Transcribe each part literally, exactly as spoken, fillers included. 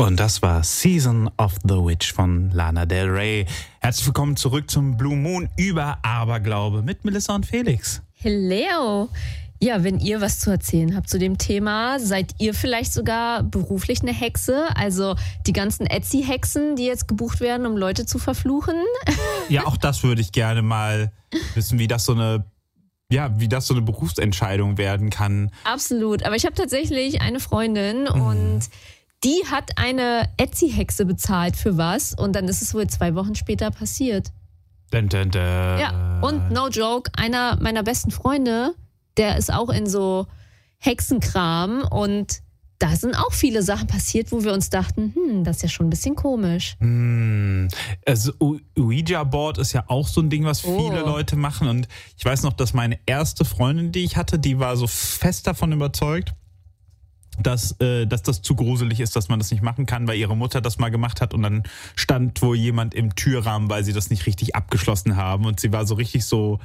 Und das war Season of the Witch von Lana Del Rey. Herzlich willkommen zurück zum Blue Moon über Aberglaube mit Melissa und Felix. Hello. Ja, wenn ihr was zu erzählen habt zu dem Thema, seid ihr vielleicht sogar beruflich eine Hexe? Also die ganzen Etsy-Hexen, die jetzt gebucht werden, um Leute zu verfluchen? Ja, auch das würde ich gerne mal wissen, wie das so eine, ja, wie das so eine Berufsentscheidung werden kann. Absolut. Aber ich habe tatsächlich eine Freundin mhm. und die hat eine Etsy-Hexe bezahlt für was und dann ist es wohl zwei Wochen später passiert. Dun, dun, dun. Ja, und no joke, einer meiner besten Freunde, der ist auch in so Hexenkram und da sind auch viele Sachen passiert, wo wir uns dachten, hm, das ist ja schon ein bisschen komisch. Hm. Also Ouija-Board ist ja auch so ein Ding, was viele oh. Leute machen und ich weiß noch, dass meine erste Freundin, die ich hatte, die war so fest davon überzeugt, dass, äh, dass das zu gruselig ist, dass man das nicht machen kann, weil ihre Mutter das mal gemacht hat und dann stand wohl jemand im Türrahmen, weil sie das nicht richtig abgeschlossen haben und sie war so richtig so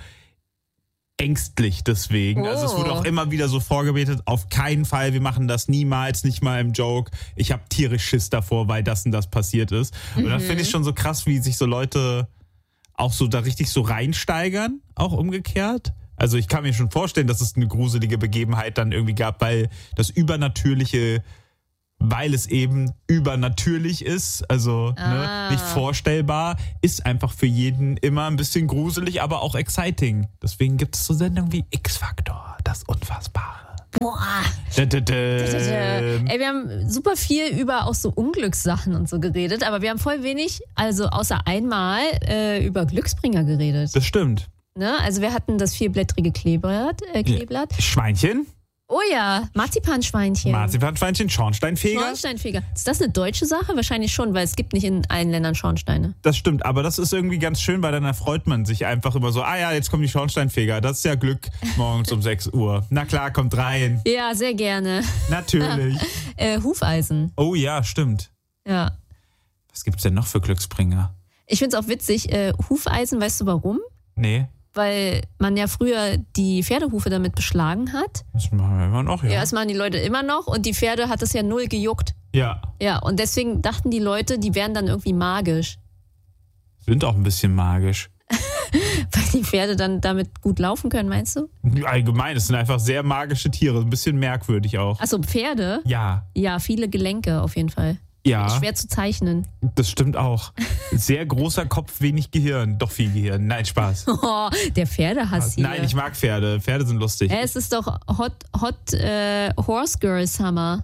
ängstlich deswegen. Oh. Also es wurde auch immer wieder so vorgebetet, auf keinen Fall, wir machen das niemals, nicht mal im Joke. Ich habe tierisch Schiss davor, weil das und das passiert ist. Mhm. Und dann finde ich schon so krass, wie sich so Leute auch so da richtig so reinsteigern, auch umgekehrt. Also ich kann mir schon vorstellen, dass es eine gruselige Begebenheit dann irgendwie gab, weil das Übernatürliche, weil es eben übernatürlich ist, also ah. ne, nicht vorstellbar, ist einfach für jeden immer ein bisschen gruselig, aber auch exciting. Deswegen gibt es so Sendungen wie X-Factor, das Unfassbare. Boah. Da, da, da. Ey, wir haben super viel über auch so Unglückssachen und so geredet, aber wir haben voll wenig, also außer einmal, äh, über Glücksbringer geredet. Das stimmt. Ne? Also wir hatten das vierblättrige Kleeblatt. Äh, Kleeblatt. Schweinchen. Oh ja, Marzipanschweinchen. Marzipanschweinchen, Schornsteinfeger. Schornsteinfeger. Ist das eine deutsche Sache? Wahrscheinlich schon, weil es gibt nicht in allen Ländern Schornsteine. Das stimmt, aber das ist irgendwie ganz schön, weil dann erfreut man sich einfach immer so, ah ja, jetzt kommen die Schornsteinfeger. Das ist ja Glück morgens um sechs Uhr. Na klar, kommt rein. Ja, sehr gerne. Natürlich. äh, Hufeisen. Oh ja, stimmt. Ja. Was gibt's denn noch für Glücksbringer? Ich find's auch witzig, äh, Hufeisen, weißt du warum? Nee. Weil man ja früher die Pferdehufe damit beschlagen hat. Das machen wir immer noch, ja. Ja, das machen die Leute immer noch und die Pferde hat es ja null gejuckt. Ja. Ja, und deswegen dachten die Leute, die wären dann irgendwie magisch. Sind auch ein bisschen magisch. Weil die Pferde dann damit gut laufen können, meinst du? Allgemein, es sind einfach sehr magische Tiere, ein bisschen merkwürdig auch. Achso, Pferde? Ja. Ja, viele Gelenke auf jeden Fall. Ja. Schwer zu zeichnen. Das stimmt auch. Sehr großer Kopf, wenig Gehirn. Doch viel Gehirn. Nein, Spaß. Oh, der Pferdehass hier. Nein, ich mag Pferde. Pferde sind lustig. Es ist doch Hot, Hot äh, Horse Girl Summer.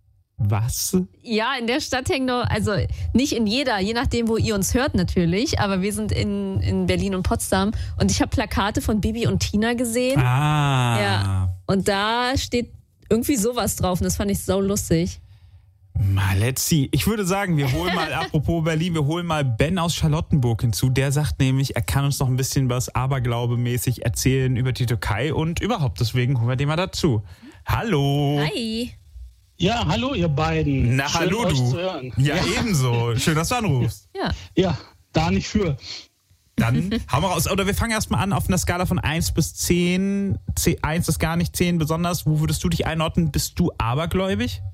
Was? Ja, in der Stadt hängen noch, also nicht in jeder, je nachdem, wo ihr uns hört natürlich, aber wir sind in, in Berlin und Potsdam und ich habe Plakate von Bibi und Tina gesehen. Ah. Ja. Und da steht irgendwie sowas drauf und das fand ich sau lustig. Mal, let's see. Ich würde sagen, wir holen mal, apropos Berlin, wir holen mal Ben aus Charlottenburg hinzu. Der sagt nämlich, er kann uns noch ein bisschen was aberglaubemäßig erzählen über die Türkei und überhaupt. Deswegen holen wir den mal dazu. Hallo. Hi. Ja, hallo ihr beiden. Na, schön, hallo euch du. zu hören. Ja, Ja, ebenso. Schön, dass du anrufst. Ja. ja, da nicht für. Dann hauen wir raus. Oder wir fangen erstmal an auf einer Skala von eins bis zehn. eins ist gar nicht, zehn besonders. Wo würdest du dich einordnen? Bist du abergläubig?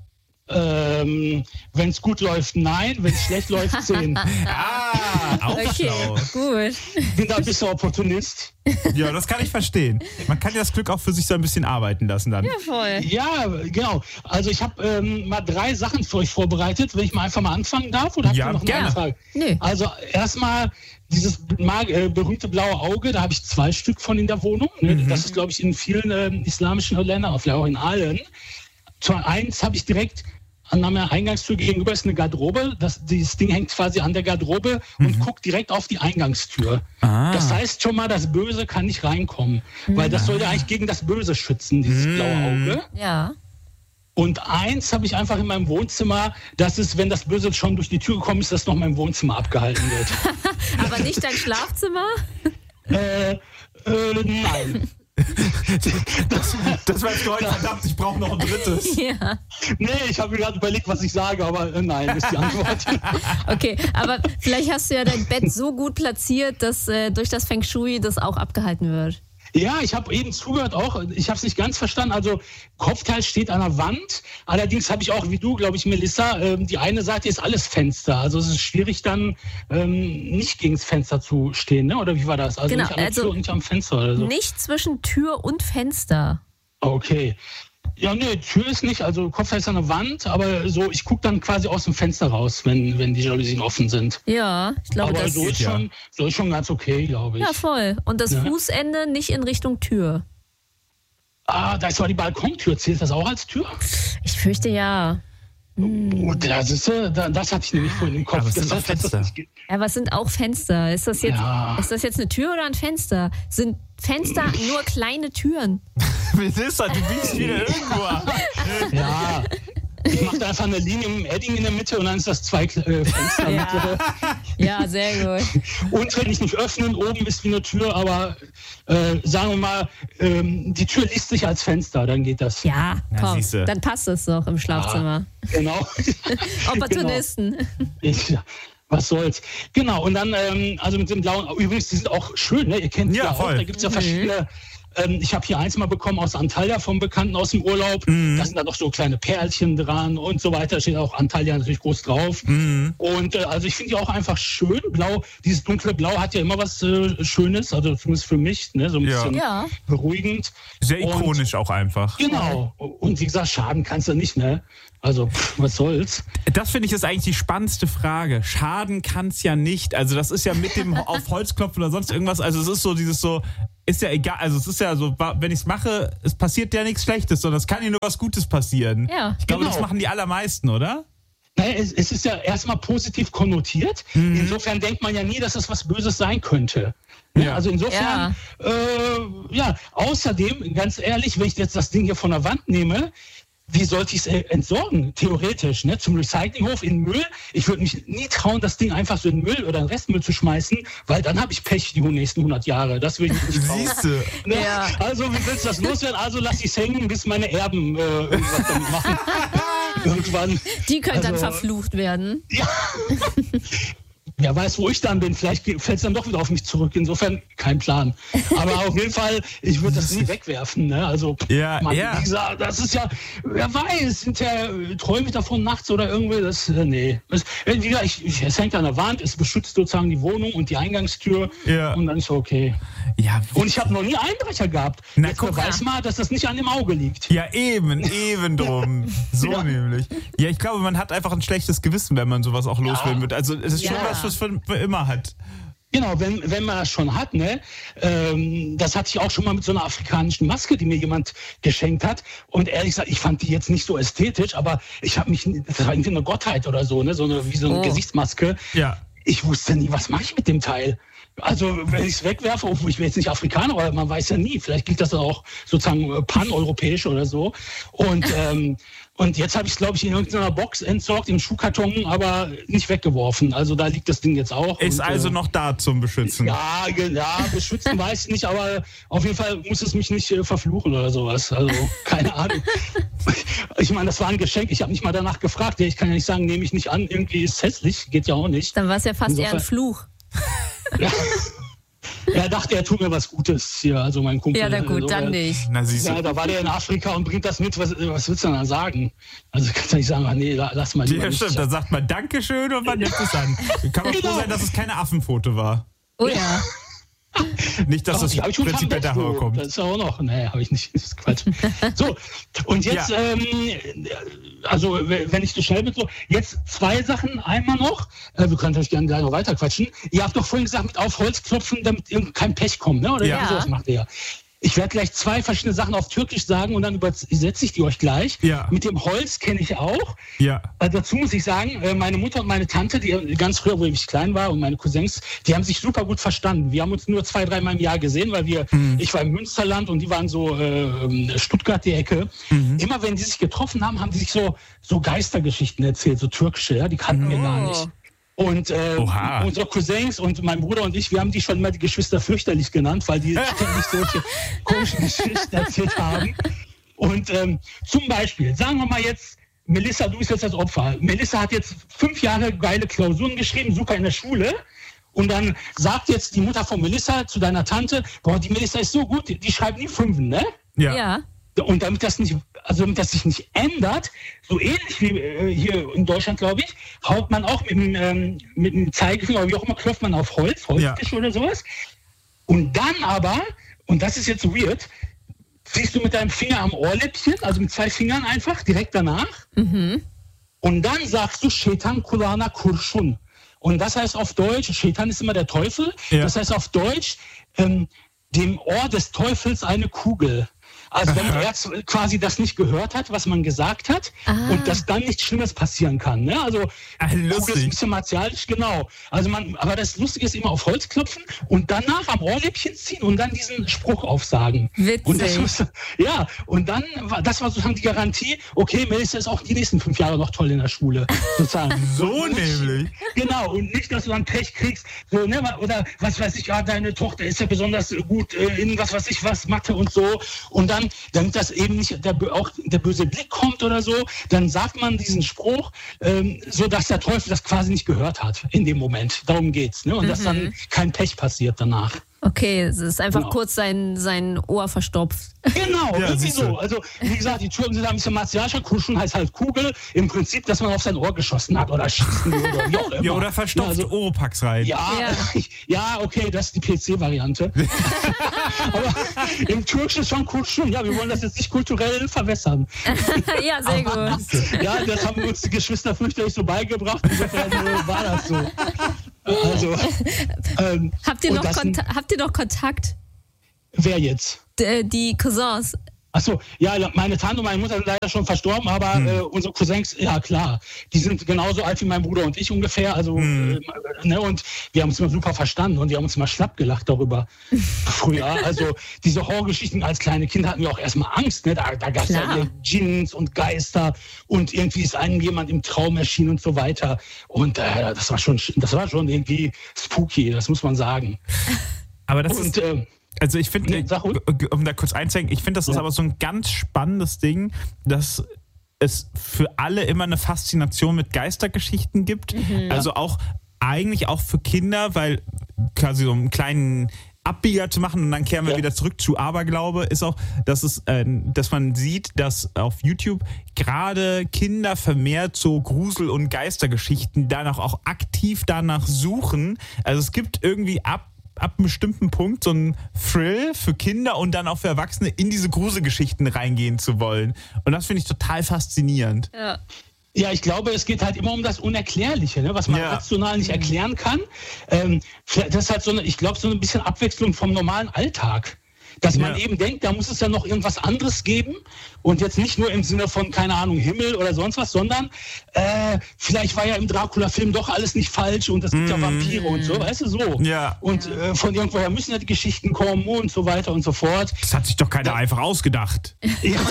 Ähm, wenn es gut läuft, nein. Wenn es schlecht läuft, zehn. Ah, auch Okay, schlau. gut. Bin da ein bisschen Opportunist. Ja, das kann ich verstehen. Man kann ja das Glück auch für sich so ein bisschen arbeiten lassen dann. Ja, voll. Ja, genau. Also ich habe ähm, mal drei Sachen für euch vorbereitet, wenn ich mal einfach mal anfangen darf. Oder habt Ja, ihr noch eine gerne. Frage? Nee. Also erstmal dieses mag, äh, berühmte blaue Auge, da habe ich zwei Stück von in der Wohnung. Ne? Mhm. Das ist, glaube ich, in vielen äh, islamischen Ländern, vielleicht auch in allen. Zu eins habe ich direkt an meiner Eingangstür gegenüber ist eine Garderobe. Das, dieses Ding hängt quasi an der Garderobe und Mhm. guckt direkt auf die Eingangstür. Ah. Das heißt schon mal, das Böse kann nicht reinkommen. Weil das soll ja eigentlich gegen das Böse schützen, dieses Mhm. blaue Auge. Ja. Und eins habe ich einfach in meinem Wohnzimmer, dass es, wenn das Böse schon durch die Tür gekommen ist, dass noch mein Wohnzimmer abgehalten wird. Aber nicht dein Schlafzimmer? äh, äh, nein. Das, das war jetzt heute, verdammt, ich brauche noch ein drittes. Ja. Nee, ich habe mir gerade überlegt, was ich sage, aber äh, nein, ist die Antwort. Okay, aber vielleicht hast du ja dein Bett so gut platziert, dass äh, durch das Feng Shui das auch abgehalten wird. Ja, ich habe eben zugehört auch. Ich habe es nicht ganz verstanden. Also Kopfteil steht an der Wand. Allerdings habe ich auch, wie du, glaube ich, Melissa, ähm, die eine Seite ist alles Fenster. Also es ist schwierig dann ähm, nicht gegen das Fenster zu stehen, ne? Oder wie war das? Also Genau, nicht an der also Tür und nicht am Fenster oder so. Nicht zwischen Tür und Fenster. Okay. Ja, nee, Tür ist nicht, also Kopfteil ist an der Wand, aber so, ich gucke dann quasi aus dem Fenster raus, wenn, wenn die Jalousien offen sind. Ja, ich glaube, aber das so ist, ja. schon, so ist schon ganz okay, glaube ich. Ja, voll. Und das Ja. Fußende nicht in Richtung Tür. Ah, da ist aber die Balkontür. Zählt das auch als Tür? Ich fürchte ja. Oh, das, ist, äh, da- das hatte ich nämlich vorhin im Kopf. Aber es sind das auch Fenster. das nicht geht. Ja, aber es sind auch Fenster. Ist das jetzt, Ja. ist das jetzt eine Tür oder ein Fenster? Sind Fenster nur kleine Türen? Melissa, du biegst wieder irgendwo ab. Ja, ich mache da einfach eine Linie mit dem Edding in der Mitte und dann ist das zwei äh, Fenster. Ja. Mittlere. Ja, sehr gut. Unten kann ich nicht öffnen, oben ist wie eine Tür, aber äh, sagen wir mal, ähm, die Tür liest sich als Fenster, dann geht das. Ja, Na, komm, siehste. dann passt es doch im Schlafzimmer. Genau. Opportunisten. Ich, was soll's. Genau, und dann, ähm, also mit dem blauen, übrigens, die sind auch schön, ne? Ihr kennt die Ja, ja auch, voll. da gibt's ja verschiedene. Ähm, ich habe hier eins mal bekommen aus Antalya vom Bekannten aus dem Urlaub. Mhm. Da sind dann noch so kleine Perlchen dran und so weiter. Steht auch Antalya natürlich groß drauf. Mhm. Und äh, also ich finde die auch einfach schön. Blau, dieses dunkle Blau hat ja immer was äh, Schönes, also zumindest für mich, ne? So ein Ja. bisschen Ja. beruhigend. Sehr Und- ikonisch auch einfach. Genau. Und wie gesagt, schaden kannst du nicht, ne? Also, pff, was soll's? Das finde ich ist eigentlich die spannendste Frage. Schaden kann es ja nicht. Also das ist ja mit dem auf Holz klopfen oder sonst irgendwas. Also es ist so dieses so, ist ja egal. Also es ist ja so, wenn ich es mache, es passiert ja nichts Schlechtes, sondern es kann ja nur was Gutes passieren. Ja. Ich glaube, Genau. das machen die allermeisten, oder? Naja, es, es ist ja erstmal positiv konnotiert. Mhm. Insofern denkt man ja nie, dass das was Böses sein könnte. Ne? Ja. Also insofern, ja. Äh, ja, außerdem, ganz ehrlich, wenn ich jetzt das Ding hier von der Wand nehme, wie sollte ich es äh, entsorgen? Theoretisch, ne? Zum Recyclinghof in Müll. Ich würde mich nie trauen, das Ding einfach so in Müll oder in Restmüll zu schmeißen, weil dann habe ich Pech die nächsten hundert Jahre. Das würde ich nicht trauen. Siehst du. Ne? Ja. Also, wie willst du das loswerden? Also lass ich es hängen, bis meine Erben äh, irgendwas damit machen. Irgendwann. Die können dann Also- verflucht werden. Ja. Wer weiß, wo ich dann bin. Vielleicht fällt es dann doch wieder auf mich zurück. Insofern kein Plan. Aber auf jeden Fall, ich würde das nie wegwerfen. Ne? Also, Ja, man, ja. wie gesagt, das ist ja, wer weiß, hinterher äh, träume ich davon nachts oder irgendwie. Das, äh, nee. Das, äh, wie gesagt, ich, ich, es hängt an der Wand, es beschützt sozusagen die Wohnung und die Eingangstür. Ja. Und dann ist okay. Ja, Und ich habe noch nie Einbrecher gehabt. Na, Jetzt guck weiß mal, dass das nicht an dem Auge liegt. ja, eben, eben drum. So Ja. nämlich. Ja, ich glaube, man hat einfach ein schlechtes Gewissen, wenn man sowas auch loswerden wird. Also es ist schon Ja. was, was man für immer hat. Genau, wenn, wenn man das schon hat, ne, ähm, das hatte ich auch schon mal mit so einer afrikanischen Maske, die mir jemand geschenkt hat. Und ehrlich gesagt, ich fand die jetzt nicht so ästhetisch, aber ich habe mich, das war irgendwie eine Gottheit oder so, ne, so eine, wie so eine Oh. Gesichtsmaske. Ja. Ich wusste nie, was mache ich mit dem Teil. Also, wenn ich es wegwerfe, obwohl ich bin jetzt nicht Afrikaner, aber man weiß ja nie. Vielleicht gilt das dann auch sozusagen äh, paneuropäisch oder so. Und, ähm, und jetzt habe ich es, glaube ich, in irgendeiner Box entsorgt, im Schuhkarton, aber nicht weggeworfen. Also da liegt das Ding jetzt auch. Ist und, also äh, noch da zum Beschützen. ja, ge- ja, beschützen weiß ich nicht, aber auf jeden Fall muss es mich nicht äh, verfluchen oder sowas. Also, keine Ahnung. Ich meine, das war ein Geschenk. Ich habe nicht mal danach gefragt. Ich kann ja nicht sagen, nehme ich nicht an. Irgendwie ist es hässlich. Geht ja auch nicht. Dann war es ja fast eher ein Insofern- Fluch. Ja. Er dachte, er tut mir was Gutes hier, also mein Kumpel. Ja, na gut, also, dann äh, nicht. Na, siehst du. Ja, da war der in Afrika und bringt das mit. Was, was willst du denn dann sagen? Also kannst du nicht sagen, ah, nee, la- lass mal lieber Ja, nicht. stimmt. Da sagt man Dankeschön und man nimmt es an. Kann man froh Genau. sein, dass es keine Affenfoto war. Oh ja. Nicht, dass Doch, das die hab ich unterm Prinzip Bett der so. Horror kommt. Das ist ja auch noch. Nee, habe ich nicht. Das ist Quatsch. So, und jetzt, Ja. ähm, also wenn ich so schnell bin, so, jetzt zwei Sachen einmal noch. Äh, wir können natürlich gerne gleich noch weiter quatschen. Ihr habt doch vorhin gesagt, mit auf Holz klopfen, damit irgend kein Pech kommt, ne? Oder Ja. irgendwie sowas macht ihr ja. Ich werde gleich zwei verschiedene Sachen auf Türkisch sagen und dann übersetze ich die euch gleich. Ja. Mit dem Holz kenne ich auch. Ja. Also dazu muss ich sagen, äh, meine Mutter und meine Tante, die ganz früher, wo ich klein war, und meine Cousins, die haben sich super gut verstanden. Wir haben uns nur zwei, dreimal im Jahr gesehen, weil wir, ich war im Münsterland und die waren so äh, Stuttgart die Ecke. Immer wenn die sich getroffen haben, haben die sich so, so Geistergeschichten erzählt, so türkische, ja, die kannten wir gar nicht. Und äh, Oha. unsere Cousins und mein Bruder und ich, wir haben die schon mal die Geschwister fürchterlich genannt, weil die ständig solche komischen Geschichten erzählt haben. Und ähm, zum Beispiel, sagen wir mal jetzt, Melissa, du bist jetzt das Opfer. Melissa hat jetzt fünf Jahre geile Klausuren geschrieben, super in der Schule. Und dann sagt jetzt die Mutter von Melissa zu deiner Tante, boah, die Melissa ist so gut, die, die schreibt nie Fünfen, ne? Ja. ja. Und damit das nicht, also damit das sich nicht ändert, so ähnlich wie äh, hier in Deutschland, glaube ich, haut man auch mit dem, ähm, mit dem Zeigefinger, wie auch immer, klopft man auf Holz, Holztisch ja. oder sowas. Und dann aber, und das ist jetzt weird, ziehst du mit deinem Finger am Ohrläppchen, also mit zwei Fingern einfach, direkt danach. Mhm. Und dann sagst du Shetan Kulana Kurshun. Und das heißt auf Deutsch, Shetan ist immer der Teufel, ja. das heißt auf Deutsch, ähm, dem Ohr des Teufels eine Kugel. Also wenn er quasi das nicht gehört hat, was man gesagt hat ah. und dass dann nichts Schlimmes passieren kann. Ne? Also Ach, lustig. Das ist ein bisschen martialisch, genau. Also man, aber das Lustige ist immer auf Holz klopfen und danach am Ohrläppchen ziehen und dann diesen Spruch aufsagen. Witzig. Und das muss, ja, und dann, das war sozusagen die Garantie, okay, Melissa ist auch die nächsten fünf Jahre noch toll in der Schule. Sozusagen. So und nämlich. Nicht, genau, und nicht, dass du dann Pech kriegst, so, ne, oder was weiß ich, ja, deine Tochter ist ja besonders gut äh, in was weiß ich was, Mathe und so. Und dann damit das eben nicht der, auch der böse Blick kommt oder so, dann sagt man diesen Spruch, ähm, so dass der Teufel das quasi nicht gehört hat in dem Moment. Darum geht's. Ne? Und mhm. dass dann kein Pech passiert danach. Okay, es ist einfach genau. kurz sein, sein Ohr verstopft. Genau, ja, irgendwie so. Also, wie gesagt, die Türken sind ein bisschen martialischer. Kurschun heißt halt Kugel. Im Prinzip, dass man auf sein Ohr geschossen hat oder schießen oder wie auch immer. Ja, oder verstopft ja, also, Oropax rein. Ja, ja. ja, okay, das ist die P C-Variante. Aber im Türkischen ist schon Kurschun. Ja, wir wollen das jetzt nicht kulturell verwässern. Ja, sehr gut. Ja, das haben uns die Geschwister fürchterlich so beigebracht. Insofern war das so. Also, ähm, habt, ihr noch Konta- habt ihr noch Kontakt? Wer jetzt? D- die Cousins. Achso, ja, meine Tante und meine Mutter sind leider schon verstorben, aber hm. äh, unsere Cousins, ja klar, die sind genauso alt wie mein Bruder und ich ungefähr, also hm. äh, ne, und wir haben uns immer super verstanden und wir haben uns immer schlapp gelacht darüber früher. Also diese Horrorgeschichten als kleine Kinder hatten wir auch erstmal Angst, ne? Da, da gab es ja Djinns und Geister und irgendwie ist einem jemand im Traum erschienen und so weiter. Und äh, das war schon, das war schon irgendwie spooky, das muss man sagen. Aber das und, ist... Äh, Also ich finde, ja, um da kurz einzuhängen, ich finde, das ist ja. aber so ein ganz spannendes Ding, dass es für alle immer eine Faszination mit Geistergeschichten gibt. Mhm. Also auch eigentlich auch für Kinder, weil quasi so einen kleinen Abbieger zu machen und dann kehren wir ja. wieder zurück zu Aberglaube, ist auch, dass es, äh, dass man sieht, dass auf YouTube gerade Kinder vermehrt so Grusel- und Geistergeschichten danach auch aktiv danach suchen. Also es gibt irgendwie ab ab einem bestimmten Punkt so ein Thrill für Kinder und dann auch für Erwachsene in diese Gruselgeschichten reingehen zu wollen. Und das finde ich total faszinierend. Ja. Ja, ich glaube, es geht halt immer um das Unerklärliche, ne? Was man ja. rational nicht erklären kann. Ähm, das ist halt so eine, ich glaube, so ein bisschen Abwechslung vom normalen Alltag. Dass man ja. eben denkt, da muss es ja noch irgendwas anderes geben und jetzt nicht nur im Sinne von, keine Ahnung, Himmel oder sonst was, sondern äh, vielleicht war ja im Dracula-Film doch alles nicht falsch und es gibt mm. ja Vampire und so, weißt du, so. Ja. Und äh, von irgendwoher müssen ja die Geschichten kommen und so weiter und so fort. Das hat sich doch keiner ja. einfach ausgedacht. Ja.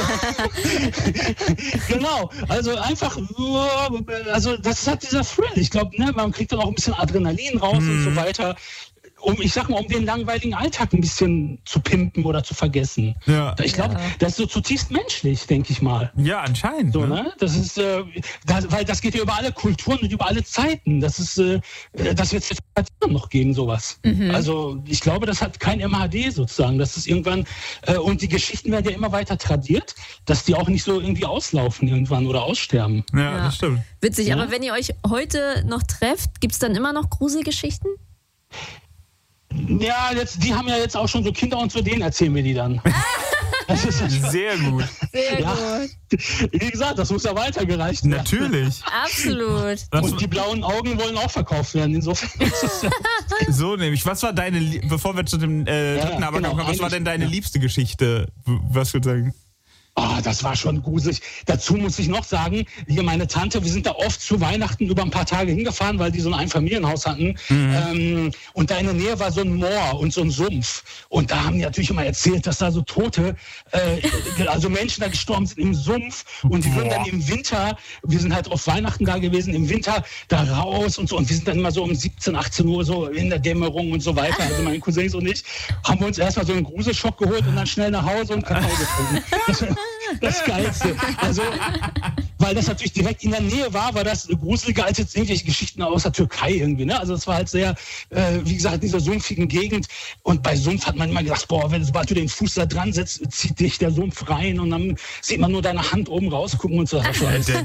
Genau, also einfach, also das hat dieser Thrill. Ich glaube, ne, man kriegt dann auch ein bisschen Adrenalin raus mm. und so weiter. Um, ich sag mal, um den langweiligen Alltag ein bisschen zu pimpen oder zu vergessen. Ja. Ich glaube, ja. das ist so zutiefst menschlich, denke ich mal. Ja, anscheinend. So, ne? Ne? Das ist, äh, das, weil das geht ja über alle Kulturen und über alle Zeiten. Das ist, äh, das wird es noch geben, sowas. Mhm. Also ich glaube, das hat kein M H D sozusagen. Das ist irgendwann, äh, und die Geschichten werden ja immer weiter tradiert, dass die auch nicht so irgendwie auslaufen irgendwann oder aussterben. Ja, ja. das stimmt. Witzig, ja? aber wenn ihr euch heute noch trefft, gibt es dann immer noch Gruselgeschichten? Ja, jetzt, die haben ja jetzt auch schon so Kinder und zu denen erzählen wir die dann. Das ist sehr gut. Sehr ja. gut. Wie gesagt, das muss ja weitergereicht werden. Natürlich. Absolut. Und die blauen Augen wollen auch verkauft werden, insofern. So nämlich. Was war deine, bevor wir zu dem äh, dritten ja, Aberglaube genau, kommen, was war denn deine ja. liebste Geschichte? Was würdest du sagen? Oh, das war schon gruselig. Dazu muss ich noch sagen, hier meine Tante, wir sind da oft zu Weihnachten über ein paar Tage hingefahren, weil die so ein Einfamilienhaus hatten. Mhm. Ähm, und da in der Nähe war so ein Moor und so ein Sumpf. Und da haben die natürlich immer erzählt, dass da so Tote, äh, also Menschen da gestorben sind im Sumpf. Und die würden dann im Winter, wir sind halt auf Weihnachten da gewesen, im Winter da raus und so. Und wir sind dann immer so um siebzehn, achtzehn Uhr so in der Dämmerung und so weiter. Also meine Cousins und ich haben wir uns erstmal so einen Gruselschock geholt und dann schnell nach Hause und Kakao getrunken. Das, das Geilste. Also, weil das natürlich direkt in der Nähe war, war das gruseliger als jetzt irgendwelche Geschichten aus der Türkei irgendwie. Ne? Also es war halt sehr, äh, wie gesagt, in dieser sumpfigen Gegend. Und bei Sumpf hat man immer gedacht, boah, wenn sobald du den Fuß da dran setzt, zieht dich der Sumpf rein und dann sieht man nur deine Hand oben rausgucken und so. Ja,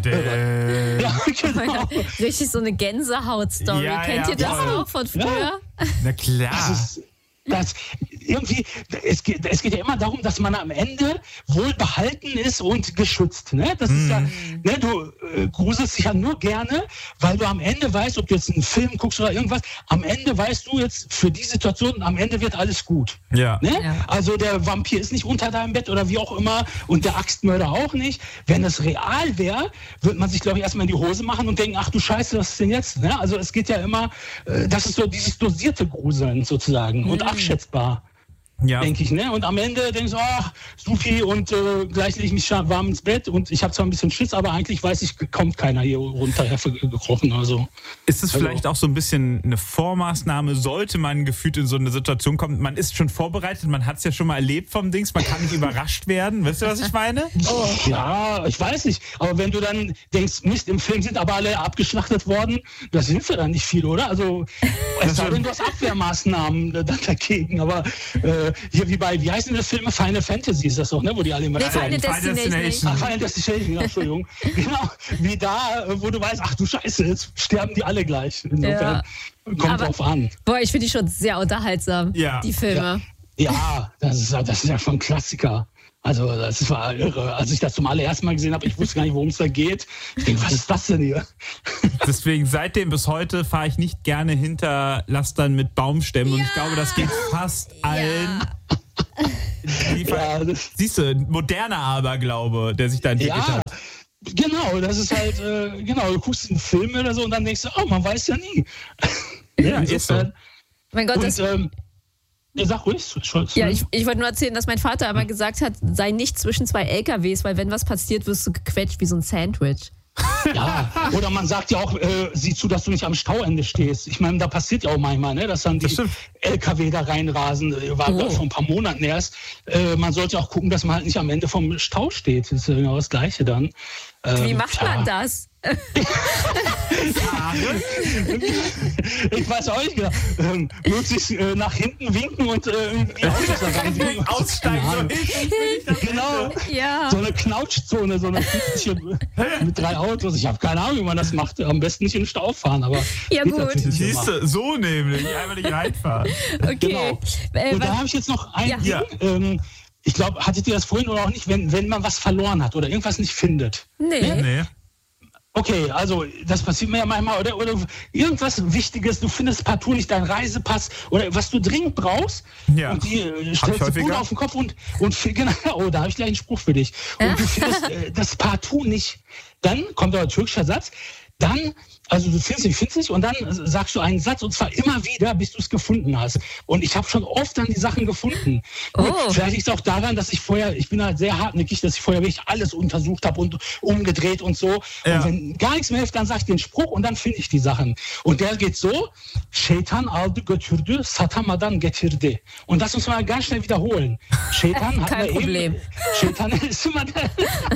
genau. Richtig so eine Gänsehaut-Story. Ja, Kennt ja, ihr das voll. auch von früher? Na klar. Das ist, das irgendwie, es geht, es geht ja immer darum, dass man am Ende wohlbehalten ist und geschützt. Ne? Das ist ja, ne, du äh, gruselst dich ja nur gerne, weil du am Ende weißt, ob du jetzt einen Film guckst oder irgendwas, am Ende weißt du jetzt für die Situation, am Ende wird alles gut. Ja. Ne? Ja. Also der Vampir ist nicht unter deinem Bett oder wie auch immer und der Axtmörder auch nicht. Wenn es real wäre, würde man sich, glaube ich, erstmal in die Hose machen und denken, ach du Scheiße, was ist denn jetzt? Ne? Also es geht ja immer, äh, das ist so dieses dosierte Gruseln sozusagen und abschätzbar. Ja. Denke ich, ne? Und am Ende denkst du, ach, supi, und äh, gleich lege ich mich warm ins Bett und ich habe zwar ein bisschen Schiss, aber eigentlich weiß ich, kommt keiner hier runter gekrochen oder so. Ist es Also- vielleicht auch so ein bisschen eine Vormaßnahme, sollte man gefühlt in so eine Situation kommen? Man ist schon vorbereitet, man hat es ja schon mal erlebt vom Dings, man kann nicht überrascht werden. Weißt du, was ich meine? Oh. Ja, ich weiß nicht. Aber wenn du dann denkst, Mist, im Film sind aber alle abgeschlachtet worden, das hilft ja dann nicht viel, oder? Also, es sei denn, du hast Abwehrmaßnahmen äh, dagegen. Aber äh, hier wie bei, wie heißen die Filme? Final Fantasy ist das doch, ne? Wo die alle immer Nee, Final sterben. Destination. Destination. Ach, Final Destination, ja, Entschuldigung. Genau, wie da, äh, wo du weißt, ach du Scheiße, jetzt sterben die alle gleich. Insofern kommt Aber- drauf an. Boah, ich finde die schon sehr unterhaltsam, Ja. die Filme. Ja, das ist, das ist ja schon ein Klassiker. Also das war irre. Als ich das zum allerersten Mal gesehen habe, ich wusste gar nicht, worum es da geht. Ich denke, was ist das denn hier? Deswegen seitdem bis heute fahre ich nicht gerne hinter Lastern mit Baumstämmen und ich glaube, das geht fast allen. Die Ja, das, Siehst du, moderner Aberglaube, der sich da entwickelt ja, hat. genau. Das ist halt, äh, genau, du guckst einen Film oder so und dann denkst du, oh, man weiß ja nie. Ja, ist so. Mein Gott, das, Und, ähm, ja, sag ruhig, Scholz. ja, ich, ich wollte nur erzählen, dass mein Vater einmal gesagt hat, sei nicht zwischen zwei L K Ws, weil wenn was passiert, wirst du gequetscht wie so ein Sandwich. Ja, oder man sagt ja auch, äh, sieh zu, dass du nicht am Stauende stehst. Ich meine, da passiert ja auch manchmal, ne, dass dann die Das stimmt. L K W da reinrasen. Äh, War Oh. vor ein paar Monaten erst. Äh, man sollte auch gucken, dass man halt nicht am Ende vom Stau steht. Das ist ja genau das Gleiche dann. Ähm, Wie macht tja. man das? Ich weiß auch nicht genau. Ähm, möglichst äh, nach hinten winken und äh, die Autos da reinwinken. Aussteigen, so hinten bin ich da. Genau. Ja. So eine Knautschzone, so eine künstliche mit drei Autos. Ich habe keine Ahnung, wie man das macht. Am besten nicht in den Stau fahren, aber Ja, geht gut. natürlich nicht immer. Siehst du, so nämlich, einfach nicht reinfahren. Okay. Genau. Äh, Und da was, habe ich jetzt noch ein Ja. Ding. Ja. Ähm, ich glaube, hattet ihr das vorhin oder auch nicht, wenn, wenn man was verloren hat oder irgendwas nicht findet? nee. Nee. Okay, also das passiert mir ja manchmal, oder, oder irgendwas Wichtiges, du findest partout nicht deinen Reisepass oder was du dringend brauchst Ja. und die äh, Hab ich stellst du häufiger. Pulver auf den Kopf und, und genau, oh, da habe ich gleich einen Spruch für dich. Und du findest äh, das partout nicht. Dann kommt der türkische Satz, dann, also du findest nicht, findest nicht und dann sagst du einen Satz und zwar immer wieder, bis du es gefunden hast. Und ich habe schon oft dann die Sachen gefunden. Gut, Oh. vielleicht liegt es auch daran, dass ich vorher, ich bin halt sehr hartnäckig, dass ich vorher wirklich alles untersucht habe und umgedreht und so. Ja. Und wenn gar nichts mehr hilft, dann sage ich den Spruch und dann finde ich die Sachen. Und der geht so, Şeytan aldı götürdü, satamadan getirdi. Und das muss man ganz schnell wiederholen. Şeytan hat Kein wir Problem. Eben, Şeytan ist immer der,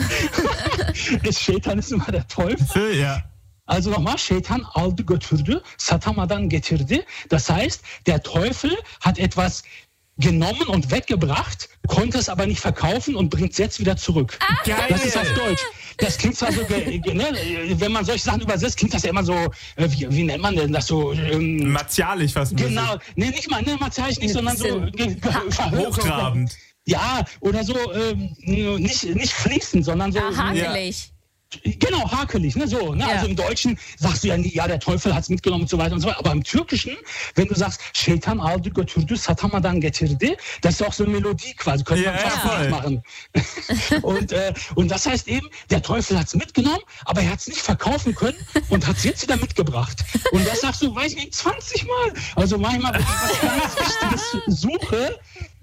Şeytan ist immer der Teufel. Ja. Also nochmal, Şeytan aldı götürdü, satamadan getirdi. Das heißt, der Teufel hat etwas genommen und weggebracht, konnte es aber nicht verkaufen und bringt es jetzt wieder zurück. Geil. Das ist auf Deutsch. Das klingt zwar so, ge- ge- ne, wenn man solche Sachen übersetzt, klingt das ja immer so, äh, wie, wie nennt man denn das so? Ähm, Martialisch fast ein bisschen. genau, ne, nicht mal, ne, martialisch nicht, sondern so bisschen ge- ge- verhört. Hochtrabend. Ja, oder so, ähm, nicht, nicht fließend, sondern so. Ah, hakelig. Genau, hakelig, ne, so. Ne? Ja. Also im Deutschen sagst du ja nie, ja, der Teufel hat's mitgenommen und so weiter und so weiter. Aber im Türkischen, wenn du sagst, Şeytan aldı götürdü, satamadan getirdi, das ist auch so eine Melodie quasi, könnte Ja, man fast ja, voll. machen. und, äh, und das heißt eben, der Teufel hat's mitgenommen, aber er hat's nicht verkaufen können und hat's jetzt wieder mitgebracht. Und das sagst du, weiß ich nicht, zwanzig Mal. Also manchmal, wenn ich was ganz Wichtiges suche,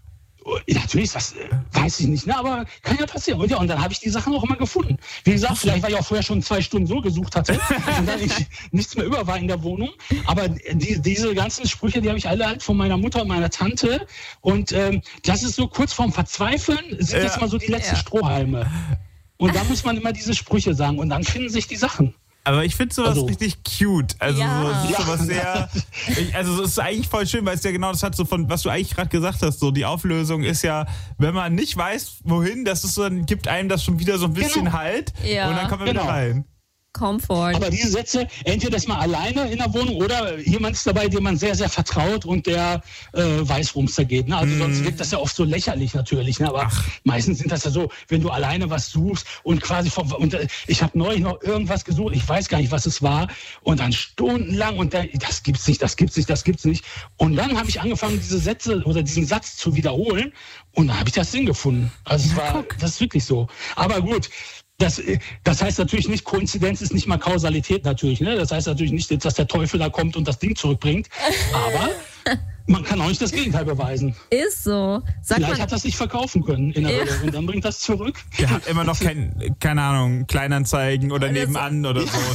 natürlich, das weiß ich nicht, ne? Aber kann ja passieren. Und, ja, und dann habe ich die Sachen auch immer gefunden. Wie gesagt, vielleicht, weil ich auch vorher schon zwei Stunden so gesucht hatte und dann ich nichts mehr über war in der Wohnung. Aber die, diese ganzen Sprüche, die habe ich alle halt von meiner Mutter und meiner Tante. Und ähm, das ist so kurz vorm Verzweifeln, sind ja. das mal so die letzten Ja. Strohhalme. Und da muss man immer diese Sprüche sagen und dann finden sich die Sachen. Aber ich finde sowas Also- richtig cute. Also Ja. so, es ist Ja. sowas sehr. Ich, also es ist eigentlich voll schön, weil es ja genau das hat so von, was du eigentlich gerade gesagt hast. So die Auflösung ist ja, wenn man nicht weiß, wohin, das ist so, dann gibt einem das schon wieder so ein bisschen Genau. Halt Ja. und dann kommt man Genau. wieder rein. Comfort. Aber diese Sätze, entweder ist man alleine in der Wohnung oder jemand ist dabei, dem man sehr, sehr vertraut und der äh, weiß, worum es da geht. Ne? Also Mhm. sonst wirkt das ja oft so lächerlich natürlich. Ne? Aber meistens sind das ja so, wenn du alleine was suchst und quasi vom, und äh, ich habe neulich noch irgendwas gesucht, ich weiß gar nicht, was es war und dann stundenlang und dann, das gibt's nicht, das gibt's nicht, das gibt's nicht. Und dann habe ich angefangen, diese Sätze oder diesen Satz zu wiederholen und dann habe ich das Sinn gefunden. Also es war, das ist wirklich so. Aber gut. Das, das heißt natürlich nicht, Koinzidenz ist nicht mal Kausalität natürlich. Ne? Das heißt natürlich nicht, dass der Teufel da kommt und das Ding zurückbringt. Aber man kann auch nicht das Gegenteil beweisen. Ist so. Sag Vielleicht mal, hat das nicht verkaufen können in der Ja. Hölle und dann bringt das zurück. Der hat immer noch kein, keine Ahnung, Kleinanzeigen oder Oder so. nebenan oder so.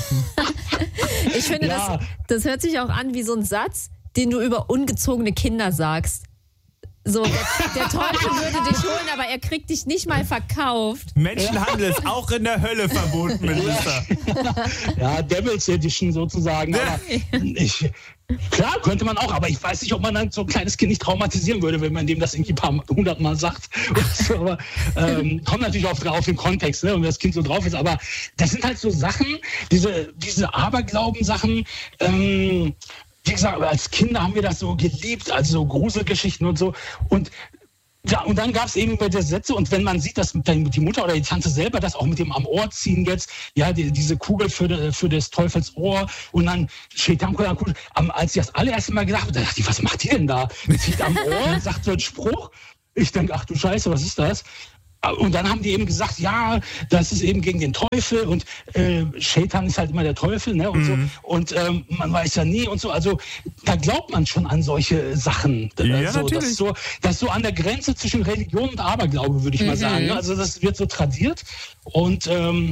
ich finde, Ja. das, das hört sich auch an wie so ein Satz, den du über ungezogene Kinder sagst. So, der, der Teufel würde dich holen, aber er kriegt dich nicht mal verkauft. Menschenhandel ist auch in der Hölle verboten, Melissa. Ja, Devil's Edition sozusagen. Aber ich, klar, könnte man auch, aber ich weiß nicht, ob man dann so ein kleines Kind nicht traumatisieren würde, wenn man dem das irgendwie ein paar hundert Mal sagt. So, aber ähm, kommt natürlich auch auf den Kontext, ne, und wie das Kind so drauf ist. Aber das sind halt so Sachen, diese, diese Aberglauben-Sachen, ähm, wie gesagt, als Kinder haben wir das so geliebt, also so Gruselgeschichten und so. Und ja, und dann gab es eben über die Sätze, und wenn man sieht, dass die Mutter oder die Tante selber das auch mit dem am Ohr ziehen jetzt, ja, die, diese Kugel für, de, für des Teufels Ohr und dann steht am Kugel, als ich das allererste Mal gedacht habe, da dachte ich, was macht die denn da? Zieht am Ohr, sagt so einen Spruch. Ich denke, ach du Scheiße, was ist das? Und dann haben die eben gesagt, ja, das ist eben gegen den Teufel und äh, Shaitan ist halt immer der Teufel, ne, und Mhm. so. Und ähm, man weiß ja nie und so. Also da glaubt man schon an solche Sachen. Ja, so, natürlich. Das ist so, das ist so an der Grenze zwischen Religion und Aberglaube, würde ich mal sagen. Ne? Also das wird so tradiert und ähm,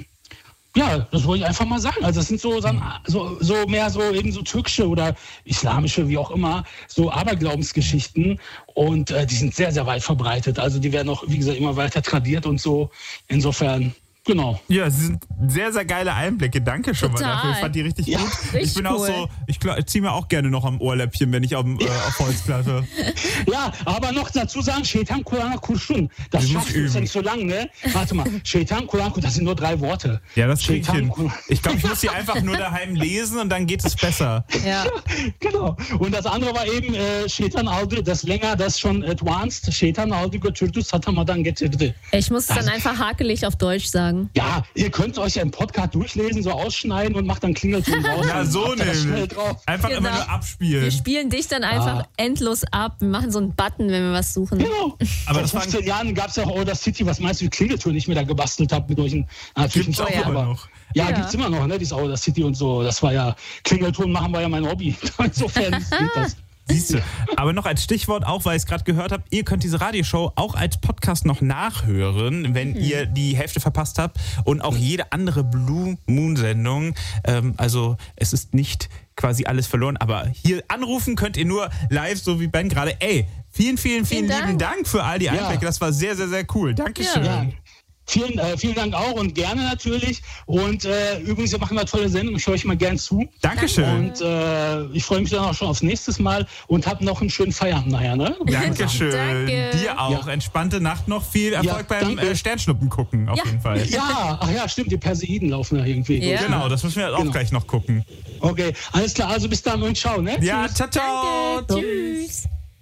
ja, das wollte ich einfach mal sagen. Also das sind so, so, so mehr so eben so türkische oder islamische, wie auch immer, so Aberglaubensgeschichten. Und äh, die sind sehr, sehr weit verbreitet. Also die werden auch, wie gesagt, immer weiter tradiert und so. Insofern, genau. Ja, es sind sehr, sehr geile Einblicke. Danke schon Total. mal dafür. Ich fand die richtig Ja, gut. richtig Ich bin auch cool. so, ich, klar, ich ziehe mir auch gerne noch am Ohrläppchen, wenn ich auf, äh, auf Holzplatte. Ja, aber noch dazu sagen, Shaitan Kur'an Kurşun. Das Das muss schaffst du, ist üben. ja nicht so lang, ne? Warte mal, Shaitan Kur'an Kurşun, das sind nur drei Worte. Ja, das krieg ich Shaitan hin. Kur'an- Ich glaube, ich muss die einfach nur daheim lesen und dann geht es besser. Ja. Genau. Und das andere war eben äh, Shaitan aldı, das länger, das schon advanced. Shaitan aldı götürdü, satamadan getirdi. Ich muss es dann einfach hakelig auf Deutsch sagen. Ja, ihr könnt euch ja im Podcast durchlesen, so ausschneiden und macht dann Klingelton raus. Ja, und so habt ihr das schnell nämlich. drauf. Einfach Genau. immer nur Wir abspielen. spielen dich dann einfach Ah. endlos ab. Wir machen so einen Button, wenn wir was suchen. Genau. Aber Vor das war- fünfzehn Jahren gab es ja auch Order City. Was meinst du, wie Klingelton ich mir da gebastelt habe mit solchen? Natürlich Gibt's nicht auch so, immer aber noch. Ja, Ja. gibt's immer noch, ne? Dieses Order City und so. Das war ja, Klingelton machen war ja mein Hobby. Insofern geht das. Siehst du. Aber noch als Stichwort, auch weil ich es gerade gehört habe, ihr könnt diese Radioshow auch als Podcast noch nachhören, wenn ihr die Hälfte verpasst habt. Und auch jede andere Blue Moon-Sendung. Ähm, also es ist nicht quasi alles verloren, aber hier anrufen könnt ihr nur live, so wie Ben gerade. Ey, vielen, vielen, vielen, Vielen lieben Dank. Dank für all die Einblicke. Das war sehr, sehr, sehr cool. Dankeschön. Ja. Vielen, äh, vielen Dank auch und gerne natürlich. Und äh, übrigens, wir machen eine tolle Sendung. Ich höre euch mal gern zu. Dankeschön. Und äh, ich freue mich dann auch schon aufs nächste Mal und habe noch einen schönen Feierabend nachher. Ne? Dankeschön. Danke. Dir auch. Ja. Entspannte Nacht noch. Viel Erfolg Ja, beim danke. äh, Sternschnuppen gucken, auf Ja. jeden Fall. Ja, ach ja, stimmt. Die Perseiden laufen da irgendwie. Ja. durch. Genau, das müssen wir auch Genau. gleich noch gucken. Okay, alles klar. Also bis dann und ciao. Ne? Ja, Tschüss. ciao, ciao. Danke. Tschüss.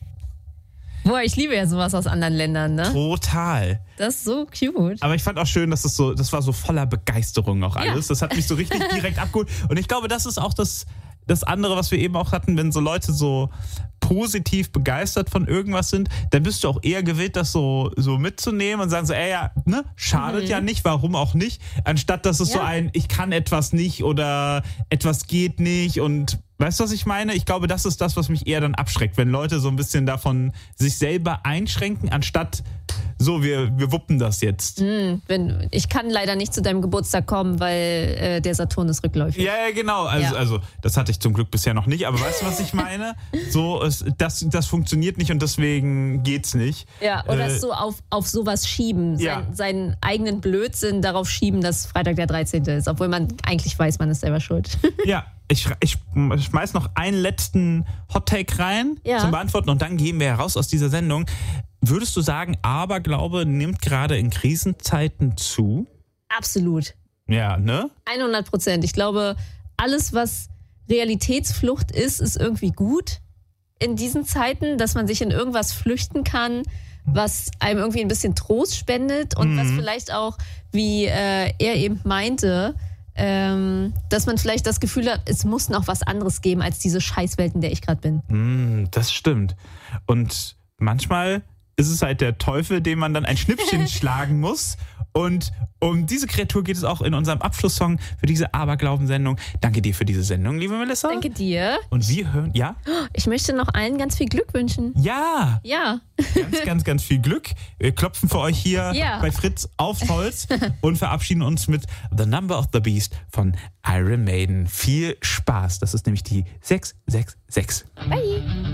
Boah, ich liebe ja sowas aus anderen Ländern, ne? Total. Das ist so cute. Aber ich fand auch schön, dass das so, das war so voller Begeisterung auch alles. Ja. Das hat mich so richtig direkt abgeholt. Und ich glaube, das ist auch das, das andere, was wir eben auch hatten, wenn so Leute so positiv begeistert von irgendwas sind, dann bist du auch eher gewillt, das so, so mitzunehmen und sagen so, ey, ja, ne, schadet Mhm. ja nicht, warum auch nicht, anstatt dass es so Ja. ein, ich kann etwas nicht oder etwas geht nicht und Weißt du, was ich meine? Ich glaube, das ist das, was mich eher dann abschreckt, wenn Leute so ein bisschen davon sich selber einschränken, anstatt so, wir, wir wuppen das jetzt. Hm, wenn, ich kann leider nicht zu deinem Geburtstag kommen, weil äh, der Saturn ist rückläufig. Ja, ja, genau. Also, Ja. also, das hatte ich zum Glück bisher noch nicht, aber weißt du, was ich meine? So, es, das, das funktioniert nicht und deswegen geht's nicht. Ja, oder Äh, so auf, auf sowas schieben, ja. sein, seinen eigenen Blödsinn darauf schieben, dass Freitag der dreizehnte ist, obwohl man eigentlich weiß, man ist selber schuld. Ja, ich, ich schmeiß noch einen letzten Hot-Take rein Ja. zum Beantworten und dann gehen wir heraus aus dieser Sendung. Würdest du sagen, Aberglaube nimmt gerade in Krisenzeiten zu? Absolut. Ja, ne? hundert Prozent. Ich glaube, alles, was Realitätsflucht ist, ist irgendwie gut in diesen Zeiten, dass man sich in irgendwas flüchten kann, was einem irgendwie ein bisschen Trost spendet und Mhm. was vielleicht auch, wie äh, er eben meinte, ähm, dass man vielleicht das Gefühl hat, es muss noch was anderes geben als diese Scheißwelt, in der ich gerade bin. Mm, das stimmt. Und manchmal ist es halt der Teufel, dem man dann ein Schnippchen schlagen muss. Und um diese Kreatur geht es auch in unserem Abschlusssong für diese Aberglauben-Sendung. Danke dir für diese Sendung, liebe Melissa. Danke dir. Und wir hören, ja? Ich möchte noch allen ganz viel Glück wünschen. Ja! Ja. Ganz, ganz, ganz viel Glück. Wir klopfen für euch hier Ja. bei Fritz aufs Holz und verabschieden uns mit The Number of the Beast von Iron Maiden. Viel Spaß. Das ist nämlich die sechs sechs sechs. Bye.